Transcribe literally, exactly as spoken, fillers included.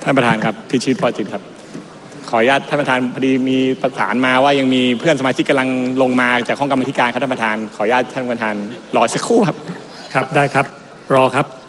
ท่านประธานครับพิชิตพอจิตครับขออนุญาตท่านประธานพอดีมีประสานมาว่ายังมีเพื่อนสมาชิกกำลังลงมาจากห้องกรรมธิการครับท่านประธานขออนุญาตท่านประธานรอสักครู่ครับครับได้ครับรอครับ